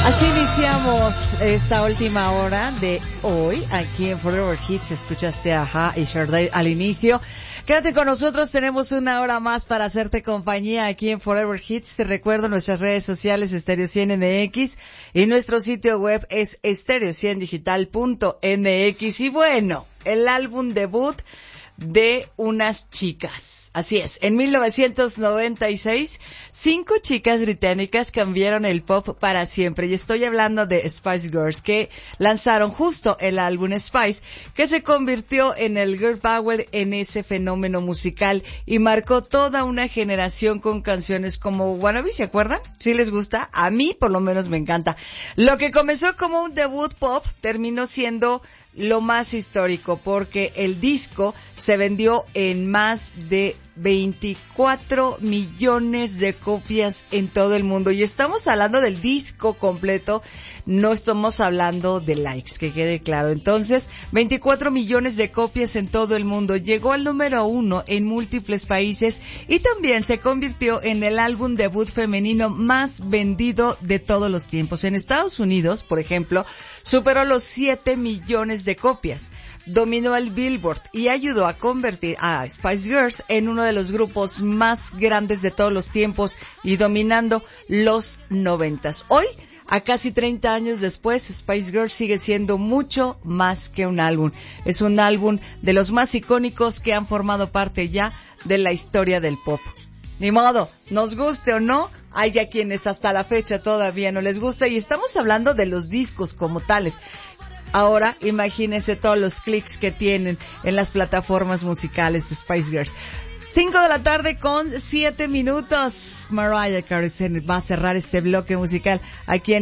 Así iniciamos esta última hora de hoy aquí en Forever Hits. Escuchaste a Aja y Sade al inicio. Quédate con nosotros, tenemos una hora más para hacerte compañía aquí en Forever Hits. Te recuerdo nuestras redes sociales Stereo 100 MX y nuestro sitio web es stereo100digital.mx. Y bueno, el álbum debut de unas chicas. Así es, en 1996, 5 chicas británicas cambiaron el pop para siempre. Y estoy hablando de Spice Girls, que lanzaron justo el álbum Spice, que se convirtió en el Girl Power, en ese fenómeno musical, y marcó toda una generación con canciones como Wannabe, ¿se acuerdan? ¿Sí les gusta? A mí, por lo menos, me encanta. Lo que comenzó como un debut pop, terminó siendo lo más histórico, porque el disco se vendió en más de 24 millones de copias en todo el mundo. Y estamos hablando del disco completo, no estamos hablando de likes, que quede claro. Entonces, 24 millones de copias en todo el mundo. Llegó al número 1 en múltiples países y también se convirtió en el álbum debut femenino más vendido de todos los tiempos. En Estados Unidos, por ejemplo, superó los 7 millones de copias. Dominó el Billboard y ayudó a convertir a Spice Girls en uno de los grupos más grandes de todos los tiempos y dominando los 90s. Hoy, a casi 30 años después, Spice Girls sigue siendo mucho más que un álbum. Es un álbum de los más icónicos que han formado parte ya de la historia del pop. Ni modo, nos guste o no, hay ya quienes hasta la fecha todavía no les gusta, y estamos hablando de los discos como tales. Ahora, imagínense todos los clics que tienen en las plataformas musicales de Spice Girls. 5 de la tarde con 7 minutos. Mariah Carey va a cerrar este bloque musical aquí en